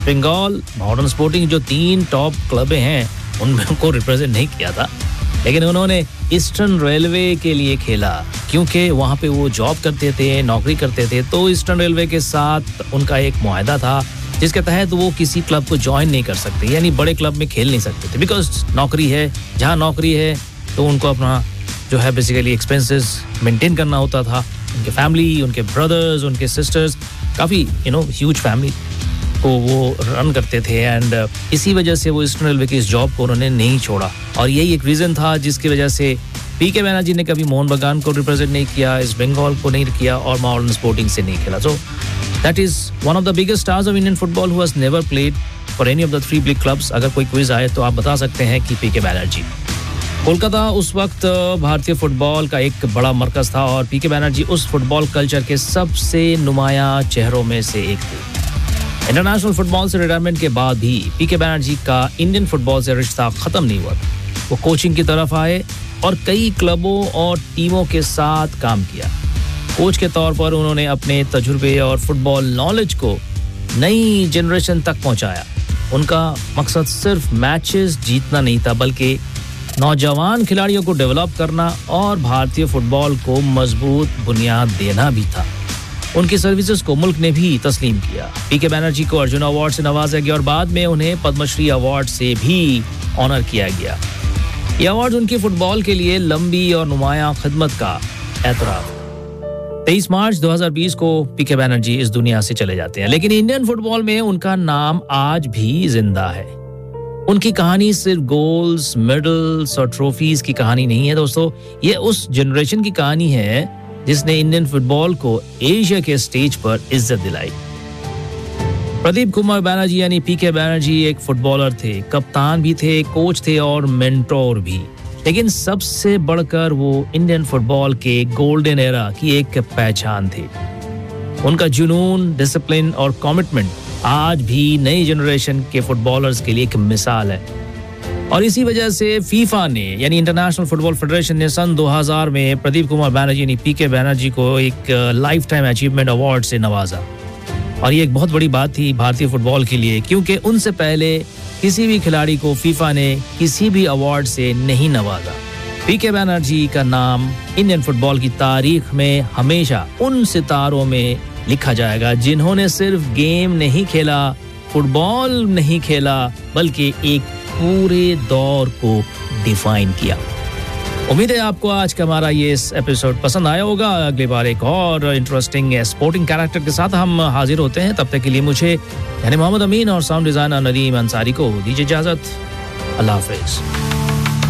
Bengal, modern sporting जो 3 top club हैं उनमें उनको रिप्रेजेंट नहीं किया था, लेकिन उन्होंने ईस्टर्न रेलवे के लिए खेला क्योंकि वहाँ पे वो जॉब करते थे, नौकरी करते थे। तो ईस्टर्न रेलवे के साथ उनका एक मुआहदा था जिसके तहत वो किसी क्लब को ज्वाइन नहीं कर सकते, यानी बड़े क्लब में खेल नहीं सकते थे। बिकॉज नौकरी है, जहाँ नौकरी है तो उनको अपना जो है बेसिकली एक्सपेंसेस मेंटेन करना होता था। उनके फैमिली, उनके ब्रदर्स, उनके सिस्टर्स, काफ़ी ह्यूज फैमिली को वो रन करते थे एंड इसी वजह से वो ईस्टर्न रेलवे की इस जॉब को उन्होंने नहीं छोड़ा। और यही एक रीज़न था जिसकी वजह से पीके बैनर्जी ने कभी मोहन बगान को रिप्रेजेंट नहीं किया, इस बंगाल को नहीं किया और मॉडर्न स्पोर्टिंग से नहीं खेला। So that is one of the biggest stars of Indian football who has never played for any of the 3 big clubs. अगर कोई क्विज आए तो आप बता सकते हैं कि पीके बैनर्जी। कोलकाता उस वक्त भारतीय फुटबॉल का एक बड़ा मरकज था और पीके बैनर्जी उस फुटबॉल कल्चर के सबसे नुमायां चेहरों में से एक थे। इंटरनेशनल फुटबॉल से रिटायरमेंट के बाद भी पीके बैनर्जी का इंडियन फुटबॉल से रिश्ता खत्म नहीं हुआ। वो कोचिंग की तरफ आए और कई क्लबों और टीमों के साथ काम किया। कोच के तौर पर उन्होंने अपने तजुर्बे और फुटबॉल नॉलेज को नई जनरेशन तक पहुंचाया। उनका मकसद सिर्फ मैचेस जीतना नहीं था, बल्कि नौजवान खिलाड़ियों को डेवलप करना और भारतीय फुटबॉल को मजबूत बुनियाद देना भी था। उनकी सर्विसेज को मुल्क ने भी तस्लीम किया। पीके बैनर्जी को अर्जुन अवार्ड से नवाजा गया और बाद में उन्हें पद्मश्री अवार्ड से भी ऑनर किया गया। ये अवार्ड उनकी फुटबॉल के लिए लंबी और नुमायां खिदमत का एतराफ। 23 मार्च 2020 को पीके बैनर्जी इस दुनिया से चले जाते हैं, लेकिन इंडियन फुटबॉल में उनका नाम आज भी जिंदा है। उनकी कहानी सिर्फ गोल्स, मेडल्स और ट्रॉफीज की कहानी नहीं है दोस्तों, ये उस जनरेशन की कहानी है जिसने इंडियन फुटबॉल को एशिया के स्टेज पर इज्जत दिलाई। प्रदीप कुमार बैनर्जी यानी पीके बैनर्जी एक फुटबॉलर थे, कप्तान भी थे, कोच थे और मेंटोर भी, लेकिन सबसे बढ़कर वो इंडियन फुटबॉल के गोल्डन एरा की एक पहचान थे। उनका जुनून, डिसिप्लिन और कमिटमेंट आज भी नई जनरेशन के फुटबॉलर्स के लिए एक मिसाल है। और इसी वजह से फीफा ने यानी इंटरनेशनल फुटबॉल फेडरेशन ने सन 2000 में प्रदीप कुमार बैनर्जी यानी पीके बैनर्जी को एक लाइफ टाइम अचीवमेंट अवार्ड से नवाजा। और ये एक बहुत बड़ी बात थी भारतीय फुटबॉल के लिए, क्योंकि उनसे पहले किसी भी खिलाड़ी को फीफा ने किसी भी अवार्ड से नहीं नवाजा। पीके बैनर्जी का नाम इंडियन फुटबॉल की तारीख में हमेशा उन सितारों में लिखा जाएगा जिन्होंने सिर्फ गेम नहीं खेला, फुटबॉल नहीं खेला, बल्कि एक पूरे दौर को डिफाइन किया। उम्मीद है आपको आज का हमारा ये एपिसोड पसंद आया होगा। अगली बार एक और इंटरेस्टिंग स्पोर्टिंग कैरेक्टर के साथ हम हाजिर होते हैं। तब तक के लिए मुझे यानी मोहम्मद अमीन और साउंड डिजाइनर नदीम अंसारी को दीजिए इजाजत। अल्लाह हाफिज।